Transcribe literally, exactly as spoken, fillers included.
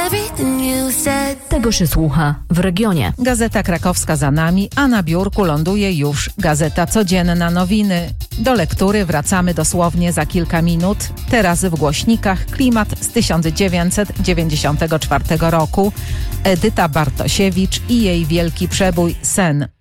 Tego się słucha w regionie. Gazeta Krakowska za nami, a na biurku ląduje już Gazeta Codzienna Nowiny. Do lektury wracamy dosłownie za kilka minut. Teraz w głośnikach klimat z tysiąc dziewięćset dziewięćdziesiątego czwartego roku. Edyta Bartosiewicz i jej wielki przebój Sen.